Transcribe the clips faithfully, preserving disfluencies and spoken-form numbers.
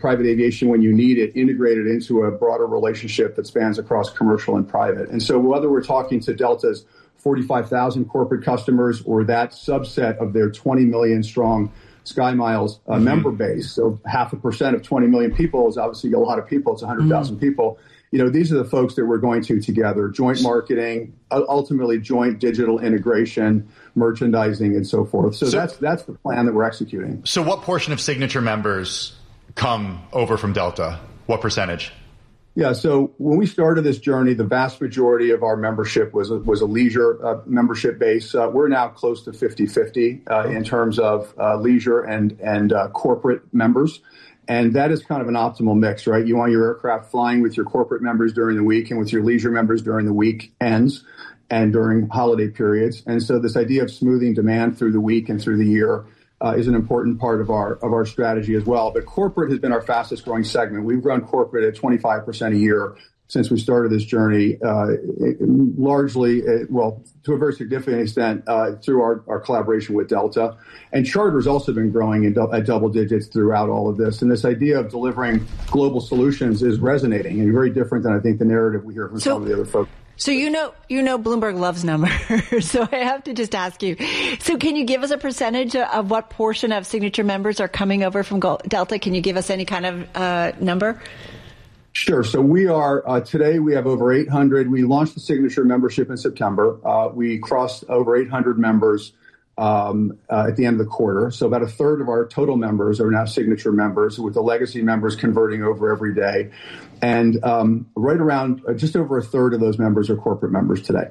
private aviation when you need it, integrated into a broader relationship that spans across commercial and private. And so whether we're talking to Delta's forty-five thousand corporate customers or that subset of their twenty million strong SkyMiles uh, mm-hmm. member base, so half a percent of twenty million people is obviously a lot of people. It's one hundred thousand mm-hmm. people. You know, these are the folks that we're going to together, joint marketing, ultimately joint digital integration, merchandising, and so forth. So, so that's that's the plan that we're executing. So what portion of Signature members come over from Delta? What percentage? Yeah, so when we started this journey, the vast majority of our membership was a, was a leisure uh, membership base. Uh, we're now close to fifty-fifty uh, in terms of uh, leisure and, and uh, corporate members. And that is kind of an optimal mix, right? You want your aircraft flying with your corporate members during the week and with your leisure members during the weekends and during holiday periods. And so this idea of smoothing demand through the week and through the year uh, is an important part of our of our strategy as well. But corporate has been our fastest growing segment. We've grown corporate at twenty-five percent a year since we started this journey, uh, largely, uh, well, to a very significant extent, uh, through our, our collaboration with Delta. And charter has also been growing in do- at double digits throughout all of this. And this idea of delivering global solutions is resonating and very different than I think the narrative we hear from so, some of the other folks. So you know, you know, Bloomberg loves numbers. So I have to just ask you. So can you give us a percentage of what portion of Signature members are coming over from Delta? Can you give us any kind of uh, number? Sure. So we are, uh, today we have over eight hundred. We launched the Signature membership in September. Uh, we crossed over eight hundred members um, uh, at the end of the quarter. So about a third of our total members are now Signature members, with the legacy members converting over every day. And um, right around uh, just over a third of those members are corporate members today.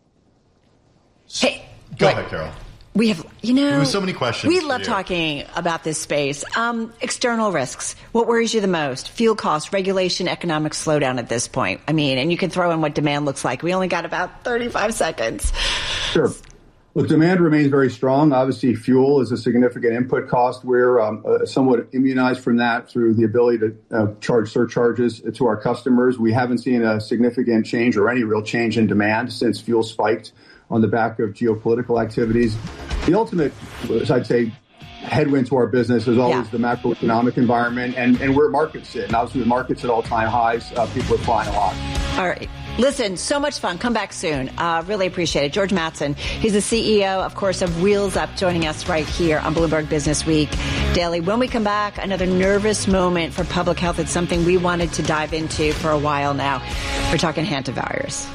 Hey, Go ahead, Carol. We have, you know, There were so many questions. We love talking about this space. Um, external risks. What worries you the most? Fuel costs, regulation, economic slowdown at this point. I mean, and you can throw in what demand looks like. We only got about thirty-five seconds. Sure. Look, demand remains very strong. Obviously, fuel is a significant input cost. We're um, uh, somewhat immunized from that through the ability to uh, charge surcharges to our customers. We haven't seen a significant change or any real change in demand since fuel spiked on the back of geopolitical activities. The ultimate, I'd say, headwind to our business is always yeah. the macroeconomic environment and, and where markets sit. And obviously, the market's at all-time highs. Uh, people are flying a lot. All right. Listen, so much fun. Come back soon. Uh, really appreciate it. George Mattson, he's the C E O, of course, of Wheels Up, joining us right here on Bloomberg Business Week Daily. When we come back, another nervous moment for public health. It's something we wanted to dive into for a while now. We're talking hantavirus.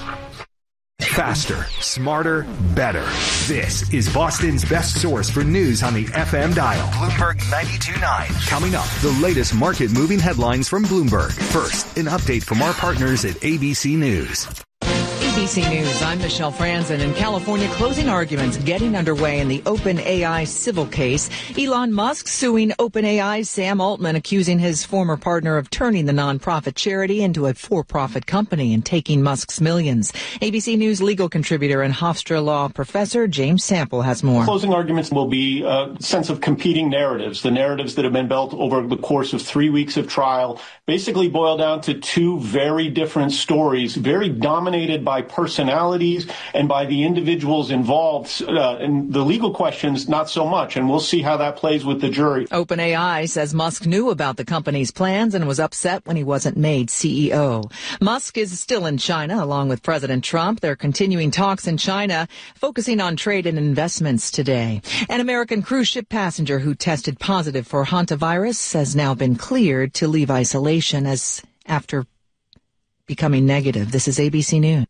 Faster, smarter, better. This is Boston's best source for news on the F M dial. Bloomberg ninety-two point nine. Coming up, the latest market-moving headlines from Bloomberg. First, an update from our partners at A B C News. A B C News, I'm Michelle Franzen. In California, closing arguments getting underway in the OpenAI civil case. Elon Musk suing OpenAI's Sam Altman, accusing his former partner of turning the nonprofit charity into a for-profit company and taking Musk's millions. A B C News legal contributor and Hofstra Law professor James Sample has more. Closing arguments will be a sense of competing narratives. The narratives that have been built over the course of three weeks of trial basically boil down to two very different stories, very dominated by personalities and by the individuals involved. Uh, and the legal questions, not so much. And we'll see how that plays with the jury. OpenAI says Musk knew about the company's plans and was upset when he wasn't made C E O. Musk is still in China, along with President Trump. They're continuing talks in China, focusing on trade and investments today. An American cruise ship passenger who tested positive for hantavirus has now been cleared to leave isolation as after becoming negative. This is A B C News.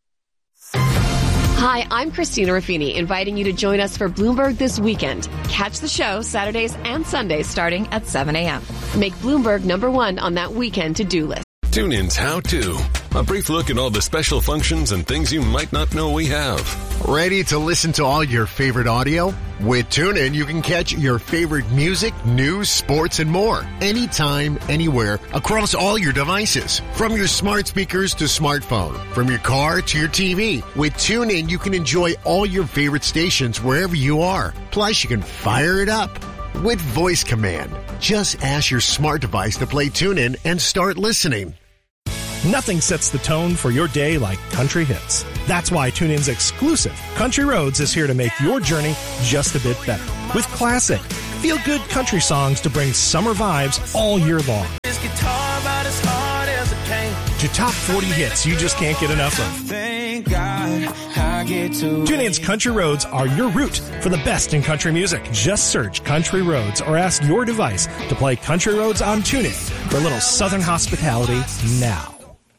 Hi, I'm Christina Ruffini, inviting you to join us for Bloomberg This Weekend. Catch the show Saturdays and Sundays starting at seven a.m. Make Bloomberg number one on that weekend to-do list. TuneIn's How To. A brief look at all the special functions and things you might not know we have. Ready to listen to all your favorite audio? With TuneIn, you can catch your favorite music, news, sports, and more. Anytime, anywhere, across all your devices. From your smart speakers to smartphone. From your car to your T V. With TuneIn, you can enjoy all your favorite stations wherever you are. Plus, you can fire it up with voice command. Just ask your smart device to play TuneIn and start listening. Nothing sets the tone for your day like country hits. That's why TuneIn's exclusive Country Roads is here to make your journey just a bit better. With classic, feel-good country songs to bring summer vibes all year long. to top forty hits you just can't get enough of. Thank God I get to TuneIn's Country Roads are your route for the best in country music. Just search Country Roads or ask your device to play Country Roads on TuneIn for a little Southern hospitality now.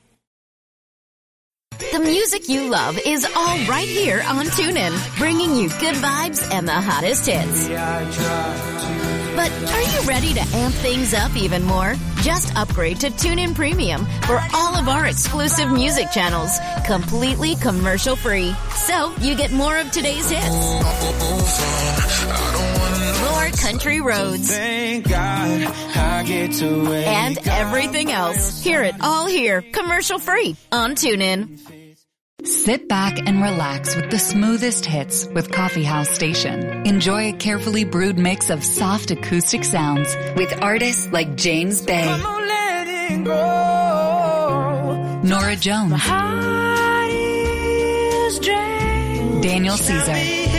The music you love is all right here on TuneIn, bringing you good vibes and the hottest hits. But are you ready to amp things up even more? Just upgrade to TuneIn Premium for all of our exclusive music channels, completely commercial-free. So you get more of today's hits. More country roads. Thank God I get to and everything else. Hear it all here, commercial-free on TuneIn. Sit back and relax with the smoothest hits with Coffee House Station. Enjoy a carefully brewed mix of soft acoustic sounds with artists like James Bay, Nora Jones, Daniel Caesar,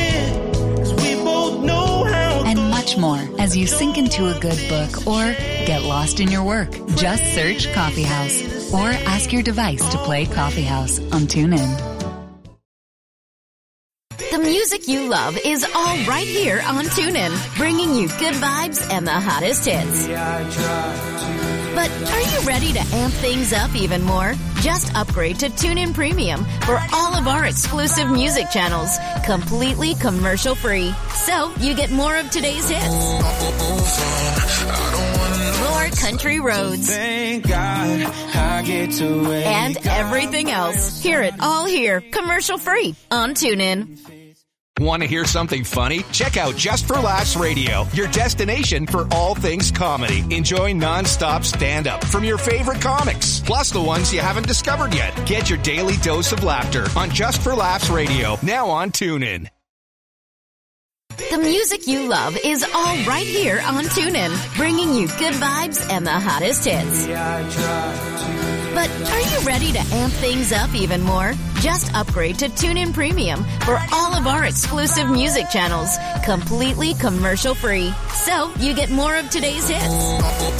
and much more as you sink into a good book or get lost in your work. Just search Coffee House or ask your device to play Coffee House on TuneIn. The music you love is all right here on TuneIn, bringing you good vibes and the hottest hits. But are you ready to amp things up even more? Just upgrade to TuneIn Premium for all of our exclusive music channels, completely commercial-free. So you get more of today's hits. More country roads. Thank God I get to and everything else. Hear it all here, commercial-free on TuneIn. Want to hear something funny? Check out Just for Laughs Radio, your destination for all things comedy. Enjoy non-stop stand-up from your favorite comics, plus the ones you haven't discovered yet. Get your daily dose of laughter on Just for Laughs Radio, now on TuneIn. The music you love is all right here on TuneIn, bringing you good vibes and the hottest hits. But are you ready to amp things up even more? Just upgrade to TuneIn Premium for all of our exclusive music channels, completely commercial-free. So you get more of today's hits.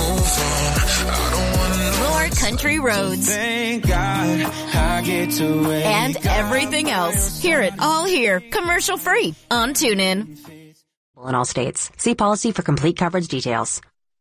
More country roads. Thank God I get to and everything else. Hear it all here, commercial-free on TuneIn. In all states. See policy for complete coverage details.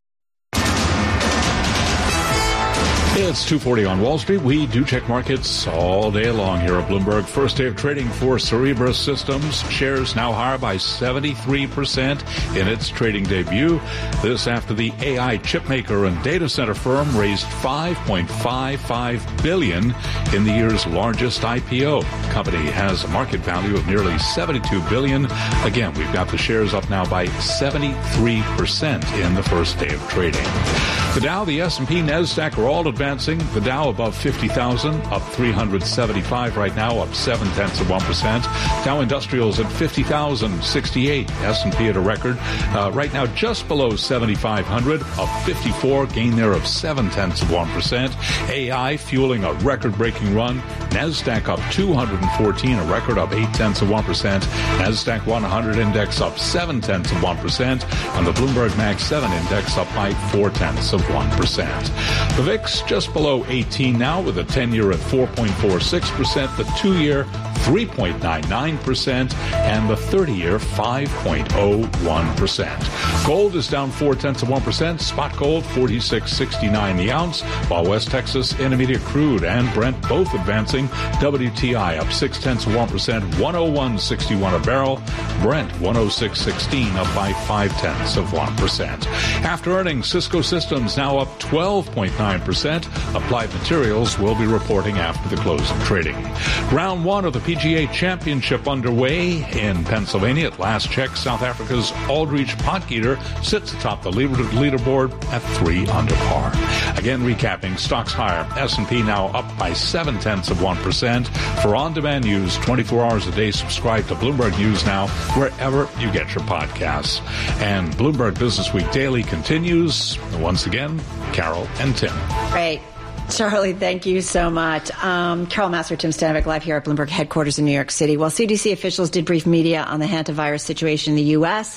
It's two forty on Wall Street. We do check markets all day long here at Bloomberg. First day of trading for Cerebras Systems. Shares now higher by seventy-three percent in its trading debut. This after the A I chipmaker and data center firm raised five point five five billion dollars in the year's largest I P O. The company has a market value of nearly seventy-two billion dollars. Again, we've got the shares up now by seventy-three percent in the first day of trading. The Dow, the S and P, NASDAQ are all advancing. The Dow above fifty thousand, up three hundred seventy-five right now, up seven tenths of one percent. Dow Industrials at fifty thousand sixty-eight. S and P at a record. Uh, right now just below seventy-five hundred, up fifty-four, gain there of seven tenths of one percent. A I fueling a record-breaking run. NASDAQ up two hundred fourteen, a record up eight tenths of one percent. NASDAQ one hundred index up seven tenths of one percent. And the Bloomberg Max seven index up by four tenths of one percent. The V I X just below eighteen now with a ten-year at four point four six percent, the two-year three point nine nine percent, and the thirty-year five point oh one percent. Gold is down four tenths of one percent. Spot gold forty-six sixty-nine the ounce, while West Texas Intermediate crude and Brent both advancing. W T I up six tenths of one percent, one oh one sixty-one a barrel. Brent one oh six sixteen up by five tenths of one percent. After earnings, Cisco Systems now up twelve point nine percent. Applied Materials will be reporting after the close of trading. Round one of the P G A Championship underway in Pennsylvania. At last check, South Africa's Aldridge Potgieter sits atop the leader- leaderboard at three under par. Again, recapping, stocks higher. S and P now up by seven tenths of one percent. For on-demand news, twenty-four hours a day, subscribe to Bloomberg News Now wherever you get your podcasts. And Bloomberg Business Week Daily continues. Once again, Carol and Tim. Great. Charlie, thank you so much. Um, Carol Massar, Tim Stanovic, live here at Bloomberg headquarters in New York City. Well, C D C officials did brief media on the hantavirus situation in the U S.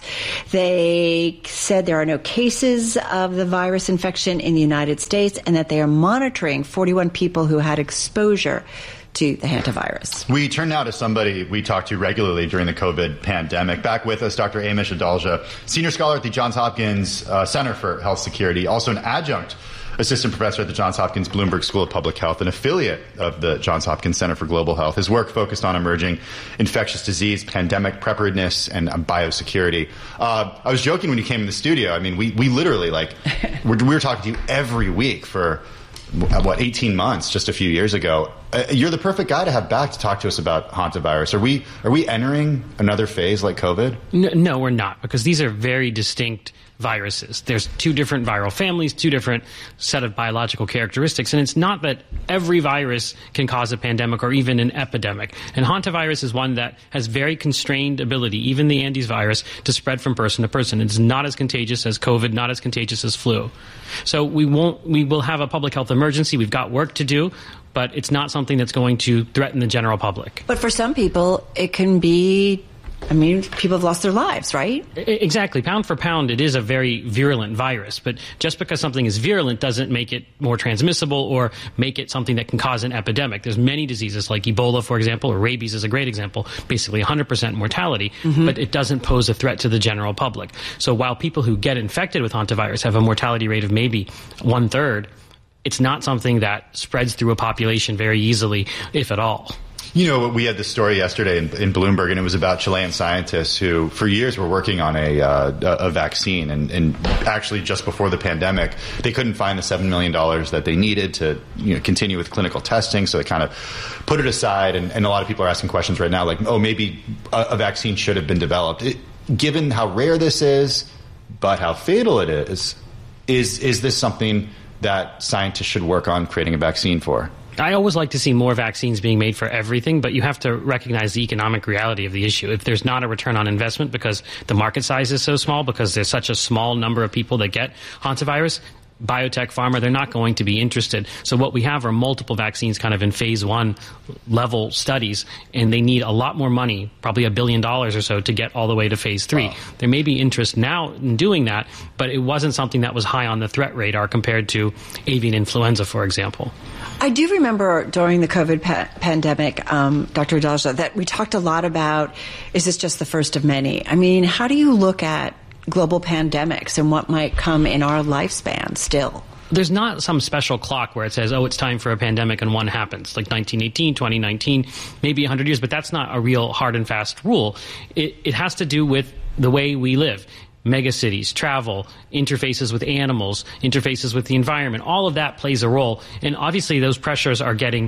They said there are no cases of the virus infection in the United States and that they are monitoring forty-one people who had exposure to the hantavirus. We turn now to somebody we talk to regularly during the COVID pandemic. Back with us, Doctor Amish Adalja, senior scholar at the Johns Hopkins uh, Center for Health Security, also an adjunct assistant professor at the Johns Hopkins Bloomberg School of Public Health, an affiliate of the Johns Hopkins Center for Global Health. His work focused on emerging infectious disease, pandemic preparedness, and um, biosecurity. Uh, I was joking when you came in the studio. I mean, we, we literally, like, we're, we were talking to you every week for, what, eighteen months, just a few years ago. Uh, you're the perfect guy to have back to talk to us about hantavirus. Are we, are we entering another phase like COVID? No, no, we're not, because these are very distinct viruses. There's two different viral families, two different set of biological characteristics, and it's not that every virus can cause a pandemic or even an epidemic. And hantavirus is one that has very constrained ability, even the Andes virus, to spread from person to person. It's not as contagious as COVID, not as contagious as flu. So we won't, we will have a public health emergency. We've got work to do, but it's not something that's going to threaten the general public. But for some people, it can be, I mean, people have lost their lives, right? Exactly. Pound for pound, it is a very virulent virus. But just because something is virulent doesn't make it more transmissible or make it something that can cause an epidemic. There's many diseases like Ebola, for example, or rabies is a great example, basically one hundred percent mortality, mm-hmm. but it doesn't pose a threat to the general public. So while people who get infected with hantavirus have a mortality rate of maybe one third, it's not something that spreads through a population very easily, if at all. You know, we had this story yesterday in, in Bloomberg, and it was about Chilean scientists who, for years, were working on a uh, a vaccine. And, and actually, just before the pandemic, they couldn't find the seven million dollars that they needed to, you know, continue with clinical testing. So they kind of put it aside. And, and a lot of people are asking questions right now, like, oh, maybe a, a vaccine should have been developed. It, given how rare this is, but how fatal it is, is is this something that scientists should work on creating a vaccine for? I always like to see more vaccines being made for everything, but you have to recognize the economic reality of the issue. If there's not a return on investment because the market size is so small, because there's such a small number of people that get hantavirus, biotech, pharma, they're not going to be interested. So what we have are multiple vaccines kind of in phase one level studies, and they need a lot more money, probably a billion dollars or so, to get all the way to phase three. Wow. There may be interest now in doing that, but it wasn't something that was high on the threat radar compared to avian influenza, for example. I do remember during the COVID pa- pandemic, um, Doctor Adalja, that we talked a lot about, is this just the first of many? I mean, how do you look at global pandemics and what might come in our lifespan still? There's not some special clock where it says, oh, it's time for a pandemic and one happens, like nineteen eighteen, twenty nineteen, maybe one hundred years, but that's not a real hard and fast rule. It, it has to do with the way we live. Megacities, travel, interfaces with animals, interfaces with the environment, all of that plays a role. And obviously those pressures are getting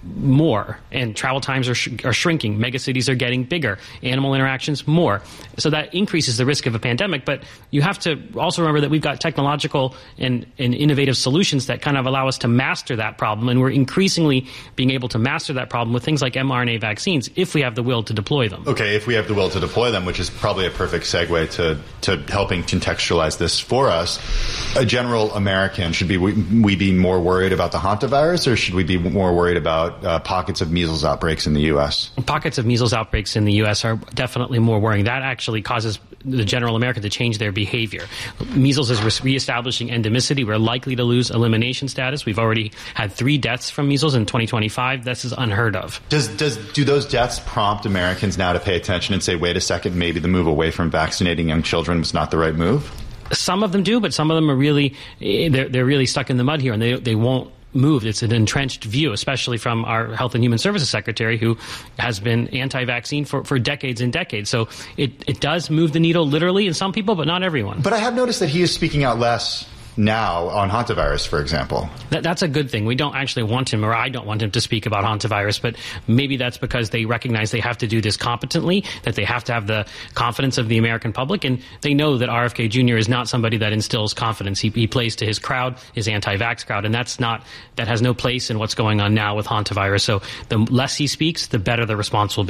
more, and travel times are, sh- are shrinking. Megacities are getting bigger. Animal interactions more. So that increases the risk of a pandemic. But you have to also remember that we've got technological and, and innovative solutions that kind of allow us to master that problem. And we're increasingly being able to master that problem with things like mRNA vaccines if we have the will to deploy them. Okay, if we have the will to deploy them, which is probably a perfect segue to, to helping contextualize this for us. A general American, should be, we, we be more worried about the hantavirus, or should we be more worried about Uh, pockets of measles outbreaks in the U S? Pockets of measles outbreaks in the U S are definitely more worrying. That actually causes the general American to change their behavior. Measles is re- reestablishing endemicity. We're likely to lose elimination status. We've already had three deaths from measles in twenty twenty-five. This is unheard of. Does does do those deaths prompt Americans now to pay attention and say, wait a second, maybe the move away from vaccinating young children was not the right move? Some of them do, but some of them are really they're they're really stuck in the mud here, and they they won't move. It's an entrenched view, especially from our Health and Human Services Secretary, who has been anti-vaccine for, for decades and decades. So it, it does move the needle literally in some people, but not everyone. But I have noticed that he is speaking out less now on hantavirus, for example. That, that's a good thing. We don't actually want him, or I don't want him to speak about hantavirus, but maybe that's because they recognize they have to do this competently, that they have to have the confidence of the American public, and they know that R F K Junior is not somebody that instills confidence. He, he plays to his crowd, his anti-vax crowd, and that's not, that has no place in what's going on now with hantavirus. So the less he speaks, the better the response will be.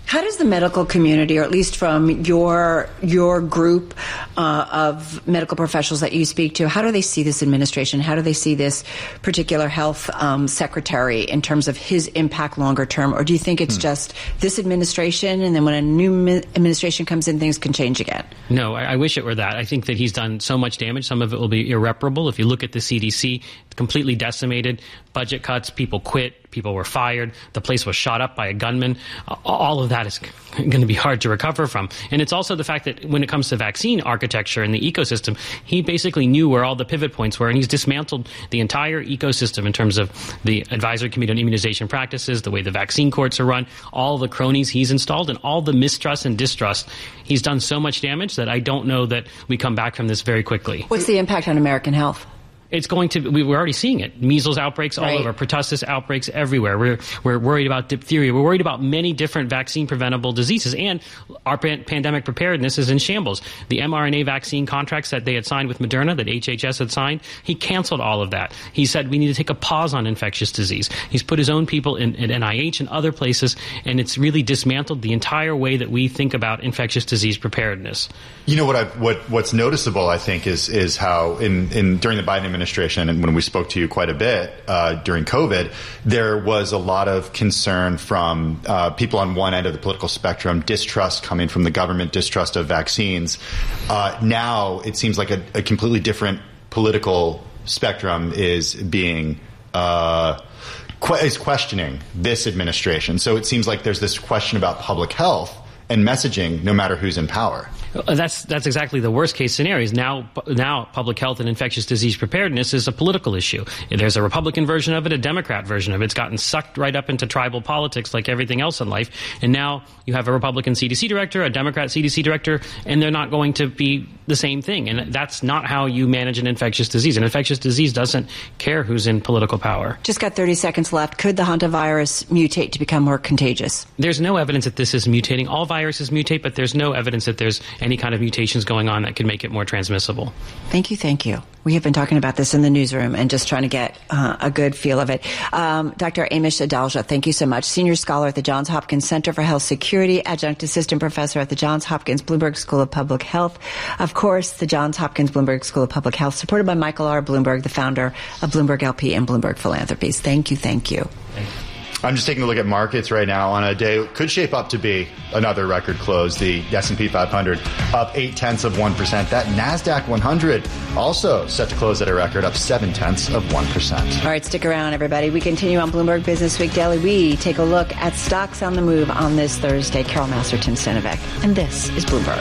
How does the medical community, or at least from your your group uh, of medical professionals that you speak to, how do they see this administration? How do they see this particular health um, secretary in terms of his impact longer term? Or do you think it's hmm. just this administration, and then when a new mi- administration comes in, things can change again? No, I, I wish it were that. I think that he's done so much damage. Some of it will be irreparable. If you look at the C D C, completely decimated, budget cuts, people quit, people were fired, the place was shot up by a gunman. All of that is going to be hard to recover from. And it's also the fact that when it comes to vaccine architecture and the ecosystem, he basically knew where all the pivot points were, and he's dismantled the entire ecosystem in terms of the advisory committee on immunization practices, the way the vaccine courts are run, all the cronies he's installed, and all the mistrust and distrust. He's done so much damage that I don't know that we come back from this very quickly. What's the impact on American health? It's going to, we, we're already seeing it. Measles outbreaks all right. over, pertussis outbreaks everywhere. We're, we're worried about diphtheria. We're worried about many different vaccine preventable diseases, and our pan- pandemic preparedness is in shambles. The mRNA vaccine contracts that they had signed with Moderna, that H H S had signed, he canceled all of that. He said we need to take a pause on infectious disease. He's put his own people in, in N I H and other places, and it's really dismantled the entire way that we think about infectious disease preparedness. You know what? I've, what what's noticeable, I think, is is how in, in during the Biden administration, administration, and when we spoke to you quite a bit uh, during COVID, there was a lot of concern from uh, people on one end of the political spectrum, distrust coming from the government, distrust of vaccines. Uh, now it seems like a, a completely different political spectrum is being uh, que- is questioning this administration. So it seems like there's this question about public health and messaging, no matter who's in power. That's that's exactly the worst case scenario. Is now now public health and infectious disease preparedness is a political issue. There's a Republican version of it, a Democrat version of it. It's gotten sucked right up into tribal politics like everything else in life. And now you have a Republican C D C director, a Democrat C D C director, and they're not going to be the same thing. And that's not how you manage an infectious disease. An infectious disease doesn't care who's in political power. Just got thirty seconds left. Could the hantavirus mutate to become more contagious? There's no evidence that this is mutating. All viruses mutate, but there's no evidence that there's any kind of mutations going on that could make it more transmissible. Thank you, thank you. We have been talking about this in the newsroom and just trying to get uh, a good feel of it. Um, Doctor Amish Adalja, thank you so much. Senior scholar at the Johns Hopkins Center for Health Security, adjunct assistant professor at the Johns Hopkins Bloomberg School of Public Health. Of course, the Johns Hopkins Bloomberg School of Public Health, supported by Michael R. Bloomberg, the founder of Bloomberg L P and Bloomberg Philanthropies. Thank you, thank you. Thank you. I'm just taking a look at markets right now on a day could shape up to be another record close. The S and P five hundred up eight tenths of one percent. That NASDAQ one hundred also set to close at a record up seven tenths of one percent. All right, stick around, everybody. We continue on Bloomberg Business Week Daily. We take a look at stocks on the move on this Thursday. Carol Masterton Stenovic, and this is Bloomberg.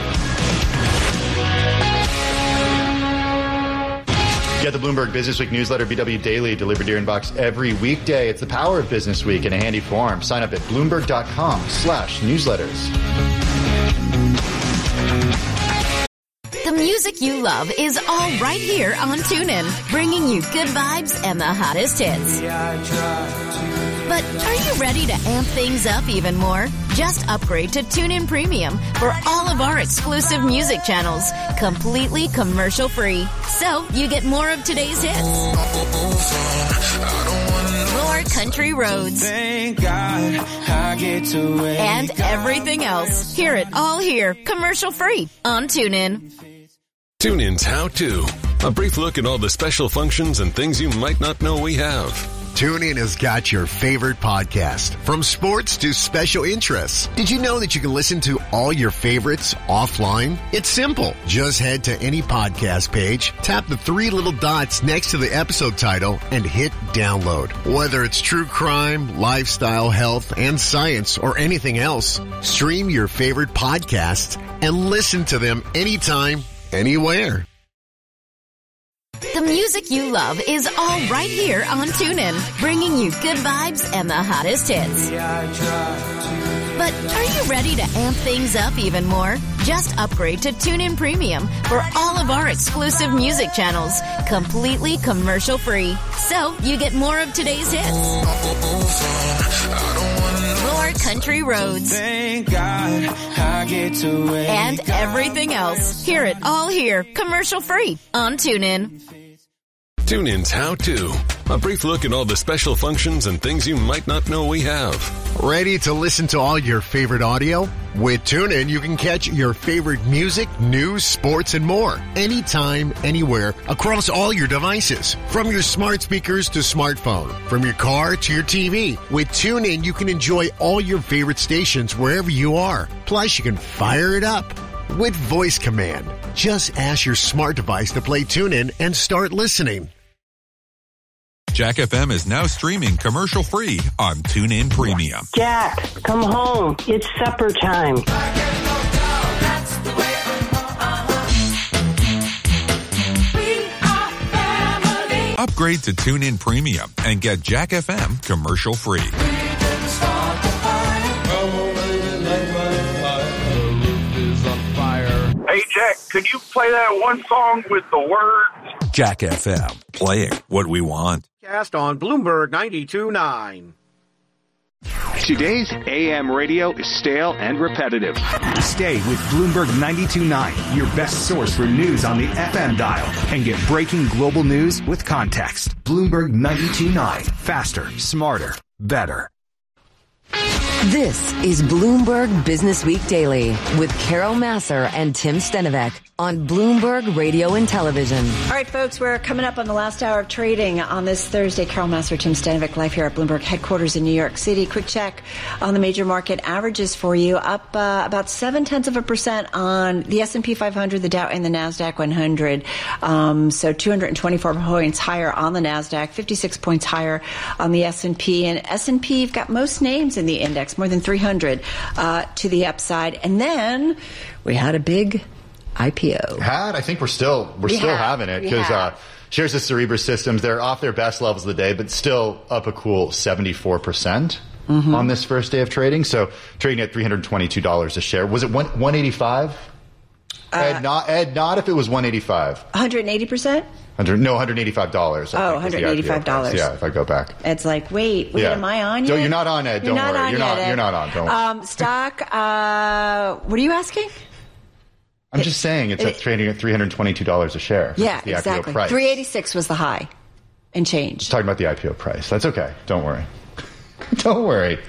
Get the Bloomberg Business Week newsletter, B W Daily, delivered to your inbox every weekday. It's the power of Business Week in a handy form. Sign up at Bloomberg.com slash newsletters. The music you love is all right here on TuneIn, bringing you good vibes and the hottest hits. But are you ready to amp things up even more? Just upgrade to TuneIn Premium for all of our exclusive music channels, completely commercial-free. So you get more of today's hits, more country roads, Thank God I get to wake and everything else. Hear it all here, commercial-free on TuneIn. TuneIn's How To. A brief look at all the special functions and things you might not know we have. TuneIn has got your favorite podcast, from sports to special interests. Did you know that you can listen to all your favorites offline? It's simple. Just head to any podcast page, tap the three little dots next to the episode title, and hit download. Whether it's true crime, lifestyle, health, and science, or anything else, stream your favorite podcasts and listen to them anytime, anywhere. The music you love is all right here on TuneIn, bringing you good vibes and the hottest hits. But are you ready to amp things up even more? Just upgrade to TuneIn Premium for all of our exclusive music channels, completely commercial-free. So you get more of today's hits, more country roads, Thank God I get to wake and everything else. Hear it all here, commercial-free on TuneIn. TuneIn's How To. A brief look at all the special functions and things you might not know we have. Ready to listen to all your favorite audio? With TuneIn, you can catch your favorite music, news, sports, and more. Anytime, anywhere, across all your devices. From your smart speakers to smartphone. From your car to your T V. With TuneIn, you can enjoy all your favorite stations wherever you are. Plus, you can fire it up with voice command. Just ask your smart device to play TuneIn and start listening. Jack F M is now streaming commercial-free on TuneIn Premium. Jack, come home. It's supper time. Upgrade to TuneIn Premium and get Jack F M commercial-free. Hey, Jack, could you play that one song with the words? Jack F M, playing what we want. Cast on Bloomberg ninety-two point nine. Today's A M radio is stale and repetitive. Stay with Bloomberg ninety-two point nine, your best source for news on the F M dial, and get breaking global news with context. Bloomberg ninety-two point nine. Faster, smarter, better. This is Bloomberg Business Week Daily with Carol Massar and Tim Stenovec on Bloomberg Radio and Television. All right, folks, we're coming up on the last hour of trading on this Thursday. Carol Massar, Tim Stenovec, live here at Bloomberg headquarters in New York City. Quick check on the major market averages for you. Up uh, about seven-tenths of a percent on the S and P five hundred, the Dow, and the NASDAQ one hundred. Um, so two hundred twenty-four points higher on the NASDAQ, fifty-six points higher on the S and P. And S and P, you've got most names in the index, more than three hundred uh, to the upside. And then we had a big I P O. Had? I think we're still we're we still have. having it We because have. uh, shares of Cerebras Systems, they're off their best levels of the day, but still up a cool seventy-four percent mm-hmm. on this first day of trading. So trading at three hundred twenty-two dollars a share. Was it one one eighty-five? Uh, Ed, not Ed, not if it was one eighty-five. one hundred eighty percent? one hundred, no, one hundred eighty-five dollars. Oh, one hundred eighty-five dollars. Yeah, if I go back. It's like, wait, wait yeah. am I on yet? No, you're not on, Ed. You're Don't not worry. On you're yet, not. Ed. You're not on. Don't worry. Um, stock. Uh, what are you asking? I'm just saying it's it, at trading at three hundred twenty-two dollars a share. Yeah, the exactly. I P O price. three eighty-six was the high and change. Just talking about the I P O price. That's okay. Don't worry. Don't worry.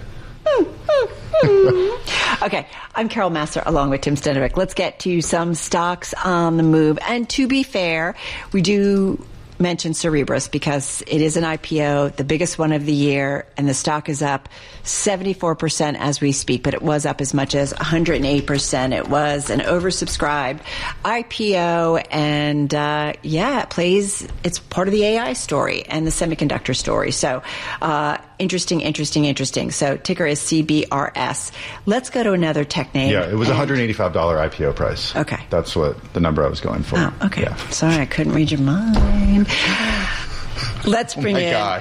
Okay, I'm Carol Massar along with Tim Stenovec. Let's get to some stocks on the move. And to be fair, we do mention Cerebras because it is an I P O, the biggest one of the year, and the stock is up seventy-four percent as we speak, but it was up as much as one hundred eight percent. It was an oversubscribed I P O, and uh, yeah, it plays, it's part of the A I story and the semiconductor story. So uh, interesting, interesting, interesting. So ticker is C B R S. Let's go to another tech name. Yeah, it was a one hundred eighty-five dollars I P O price. Okay. That's what the number I was going for. Oh, okay. Yeah. Sorry, I couldn't read your mind. Let's bring oh my in. God.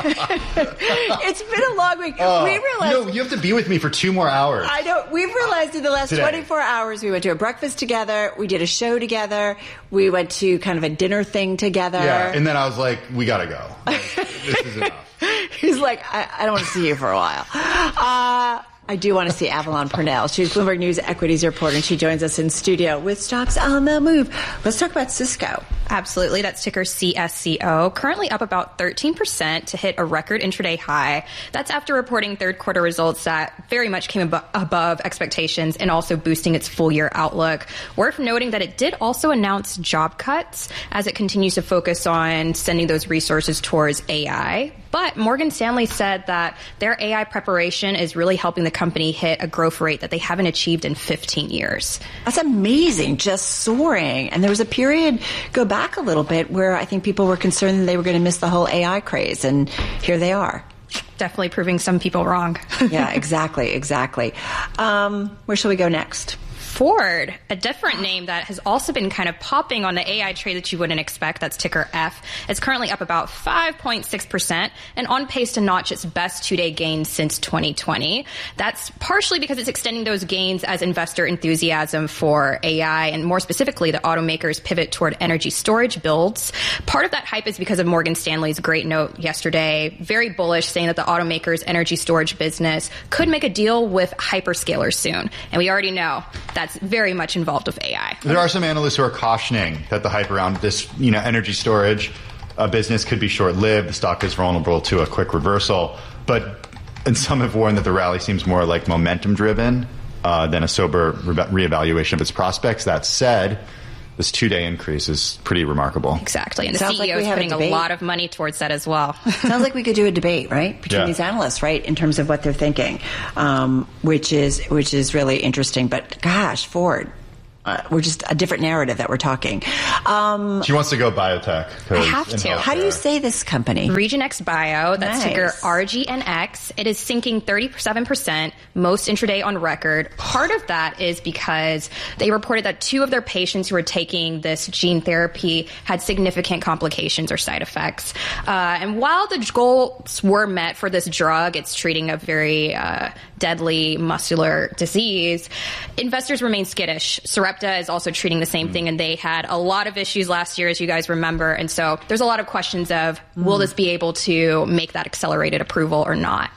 It's been a long week. Oh, we realized. No, you have to be with me for two more hours. I know. We've realized in the last Today. twenty-four hours, we went to a breakfast together. We did a show together. We went to kind of a dinner thing together. Yeah, and then I was like, we got to go. This is enough. He's like, I, I don't want to see you for a while. Uh, I do want to see Avalon Purnell. She's Bloomberg News equities reporter, and she joins us in studio with stocks on the move. Let's talk about Cisco. Absolutely. That's ticker C S C O. Currently up about thirteen percent to hit a record intraday high. That's after reporting third quarter results that very much came ab- above expectations and also boosting its full year outlook. Worth noting that it did also announce job cuts as it continues to focus on sending those resources towards A I. But Morgan Stanley said that their A I preparation is really helping the company hit a growth rate that they haven't achieved in fifteen years. That's amazing, just soaring. And there was a period, go back a little bit, where I think people were concerned that they were going to miss the whole A I craze, and here they are. Definitely proving some people wrong. Yeah, exactly, exactly. Um, where shall we go next? Ford, a different name that has also been kind of popping on the A I trade that you wouldn't expect. That's ticker F. It's currently up about five point six percent and on pace to notch its best two-day gains since twenty twenty. That's partially because it's extending those gains as investor enthusiasm for A I and more specifically the automaker's pivot toward energy storage builds. Part of that hype is because of Morgan Stanley's great note yesterday, very bullish, saying that the automaker's energy storage business could make a deal with hyperscalers soon. And we already know that that's very much involved with A I. There are some analysts who are cautioning that the hype around this, you know, energy storage uh, business could be short-lived. The stock is vulnerable to a quick reversal. But and some have warned that the rally seems more like momentum-driven uh, than a sober re- reevaluation of its prospects. That said, this two-day increase is pretty remarkable. Exactly. And the Sounds C E O like is putting a, a lot of money towards that as well. Sounds like we could do a debate, right, between Yeah. these analysts, right, in terms of what they're thinking, um, which is which is really interesting. But gosh, Ford, uh, we're just a different narrative that we're talking. Um, She wants to go biotech. 'cause I have in to. healthcare. how do you say this company? RegionX Bio, that's Nice. ticker R G N X. It is sinking thirty-seven percent, most intraday on record. Part of that is because they reported that two of their patients who were taking this gene therapy had significant complications or side effects. Uh, and while the goals were met for this drug, it's treating a very uh, deadly muscular disease, investors remain skittish. Sarepta is also treating the same thing, and they had a lot of issues last year, as you guys remember. And so there's a lot of questions of, will this be able to make that accelerated approval or not?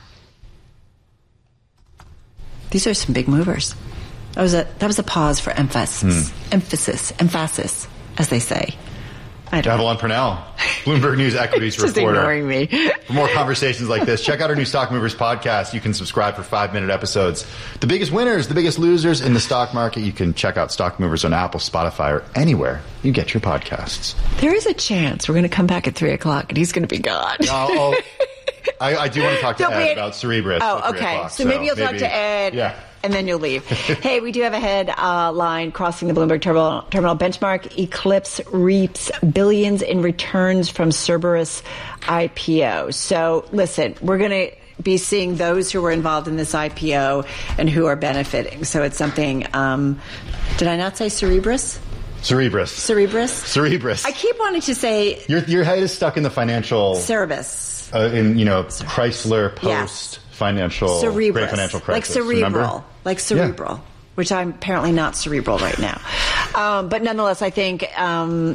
These are some big movers. That was a that was a pause for emphasis, emphasis, emphasis, as they say. I don't Avalon Purnell, Bloomberg News equities Just reporter. ignoring me. For more conversations like this, check out our new Stock Movers podcast. You can subscribe for five-minute episodes. The biggest winners, the biggest losers in the stock market. You can check out Stock Movers on Apple, Spotify, or anywhere you get your podcasts. There is a chance we're going to come back at three o'clock, and he's going to be gone. Oh, oh, I, I do want to talk to Don't Ed be- about Cerebras. Oh, at three okay. o'clock, So maybe you'll talk to Ed. Yeah. And then you'll leave. Hey, we do have a head uh, line crossing the Bloomberg terminal, terminal benchmark. Eclipse reaps billions in returns from Cerberus I P O. So listen, we're going to be seeing those who were involved in this I P O and who are benefiting. So it's something, um, did I not say Cerebras? Cerebras. Cerebras? Cerebras. I keep wanting to say Your, your head is stuck in the financial... Cerebus. Uh, in, you know, Chrysler post... Yes. Financial, Cerebrous. great financial crisis. Like cerebral. Remember? Like cerebral. Yeah. Which I'm apparently not cerebral right now. Um, but nonetheless, I think um,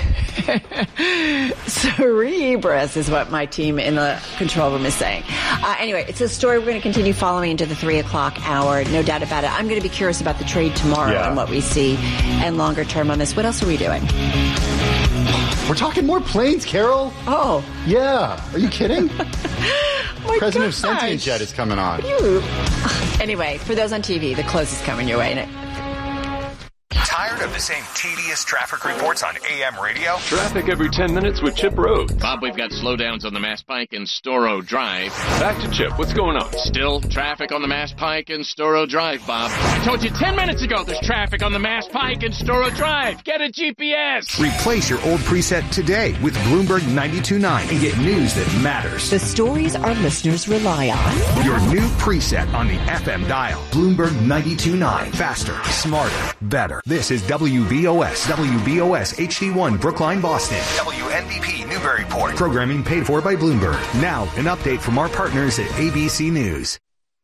Cerebrus is what my team in the control room is saying. Uh, anyway, it's a story we're going to continue following into the three o'clock hour. No doubt about it. I'm going to be curious about the trade tomorrow yeah. and what we see and longer term on this. What else are we doing? We're talking more planes, Carol. Oh. Yeah. Are you kidding? My President gosh. of Sentient Jet is coming on. You. Anyway, for those on T V, the close is coming your way. Tired of the same tedious traffic reports on A M radio? Traffic every ten minutes with Chip Road. Bob, we've got slowdowns on the Mass Pike and Storrow Drive. Back to Chip. What's going on? Still traffic on the Mass Pike and Storrow Drive, Bob. I told you ten minutes ago there's traffic on the Mass Pike and Storrow Drive. Get a G P S. Replace your old preset today with Bloomberg ninety-two point nine and get news that matters. The stories our listeners rely on. Your new preset on the F M dial. Bloomberg ninety-two point nine. Faster, smarter, better. This is W B O S, W B O S H D one, Brookline, Boston. W N B P, Newburyport. Programming paid for by Bloomberg. Now, an update from our partners at A B C News.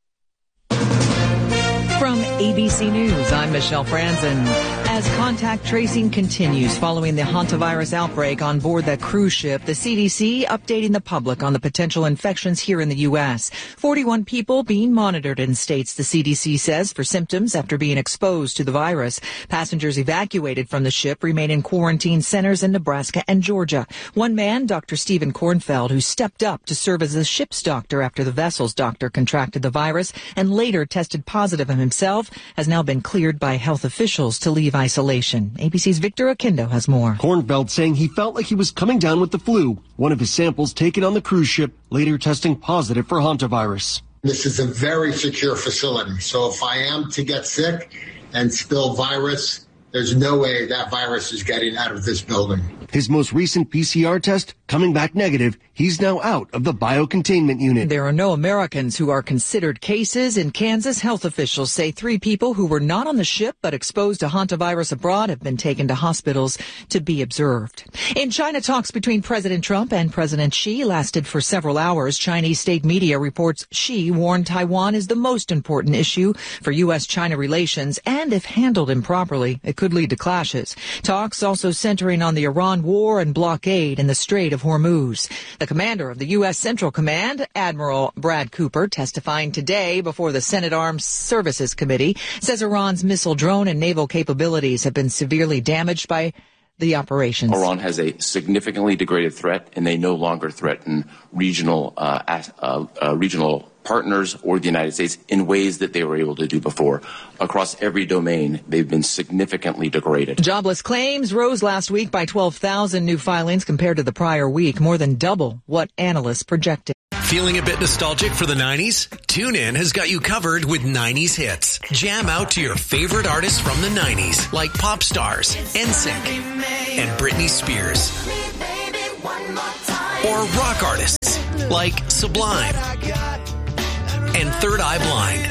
From A B C News, I'm Michelle Franzen. As contact tracing continues following the hantavirus outbreak on board that cruise ship, the C D C updating the public on the potential infections here in the U S. forty-one people being monitored in states, the C D C says, for symptoms after being exposed to the virus. Passengers evacuated from the ship remain in quarantine centers in Nebraska and Georgia. One man, Doctor Stephen Kornfeld, who stepped up to serve as the ship's doctor after the vessel's doctor contracted the virus and later tested positive himself, has now been cleared by health officials to leave isolation. A B C's Victor Akindo has more. Kornfeld saying he felt like he was coming down with the flu. One of his samples taken on the cruise ship, later testing positive for hantavirus. This is a very secure facility. So if I am to get sick and spill virus, there's no way that virus is getting out of this building. His most recent P C R test coming back negative. He's now out of the biocontainment unit. There are no Americans who are considered cases. In Kansas, health officials say three people who were not on the ship but exposed to hantavirus abroad have been taken to hospitals to be observed. In China, talks between President Trump and President Xi lasted for several hours. Chinese state media reports Xi warned Taiwan is the most important issue for U S China relations, and if handled improperly, it could lead to clashes. Talks also centering on the Iran war and blockade in the Strait of Hormuz. The commander of the U S Central Command, Admiral Brad Cooper, testifying today before the Senate Armed Services Committee, says Iran's missile, drone, and naval capabilities have been severely damaged by the operations. Iran has a significantly degraded threat, and they no longer threaten regional uh, uh, uh, regional partners or the United States in ways that they were able to do before. Across every domain, they've been significantly degraded. Jobless claims rose last week by twelve thousand new filings compared to the prior week, more than double what analysts projected. Feeling a bit nostalgic for the nineties? TuneIn has got you covered with nineties hits. Jam out to your favorite artists from the nineties, like pop stars, N Sync, and Britney Spears. Or rock artists, like Sublime and Third Eye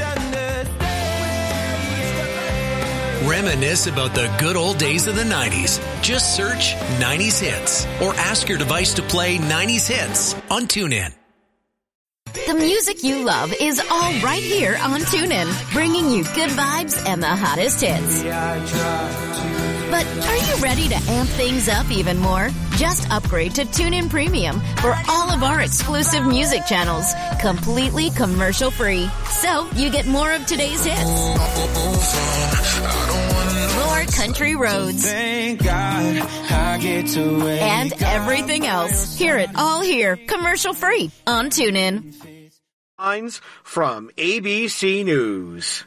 Blind. Reminisce about the good old days of the nineties. Just search nineties hits or ask your device to play nineties hits on TuneIn. The music you love is all right here on TuneIn, bringing you good vibes and the hottest hits. But are you ready to amp things up even more? Just upgrade to TuneIn Premium for all of our exclusive music channels, completely commercial free. So you get more of today's hits, more country roads, Thank God I get to wake and everything else. Hear it all here, commercial free on TuneIn. Lines from A B C News.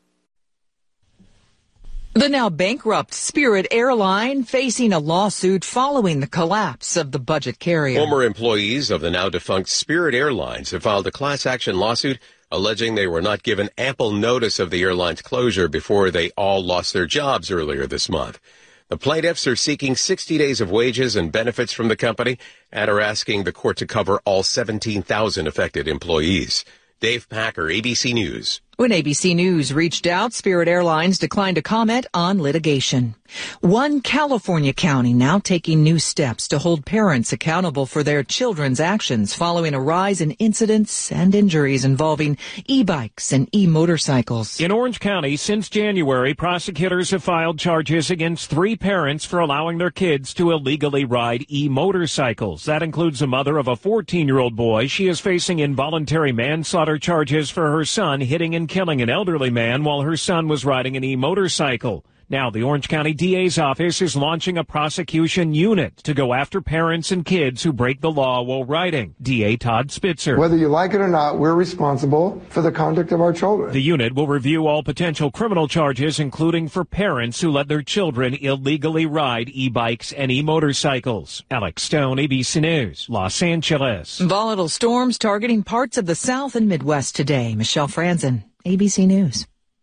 The now bankrupt Spirit Airline facing a lawsuit following the collapse of the budget carrier. Former employees of the now defunct Spirit Airlines have filed a class action lawsuit alleging they were not given ample notice of the airline's closure before they all lost their jobs earlier this month. The plaintiffs are seeking sixty days of wages and benefits from the company and are asking the court to cover all seventeen thousand affected employees. Dave Packer, A B C News. When A B C News reached out, Spirit Airlines declined to comment on litigation. One California county now taking new steps to hold parents accountable for their children's actions following a rise in incidents and injuries involving e-bikes and e-motorcycles. In Orange County, since January, prosecutors have filed charges against three parents for allowing their kids to illegally ride e-motorcycles. That includes the mother of a fourteen-year-old boy. She is facing involuntary manslaughter charges for her son hitting and killing an elderly man while her son was riding an e-motorcycle. Now, the Orange County D A's office is launching a prosecution unit to go after parents and kids who break the law while riding. D A Todd Spitzer. Whether you like it or not, we're responsible for the conduct of our children. The unit will review all potential criminal charges, including for parents who let their children illegally ride e-bikes and e-motorcycles. Alex Stone, A B C News, Los Angeles. Volatile storms targeting parts of the South and Midwest today. Michelle Franzen, A B C News.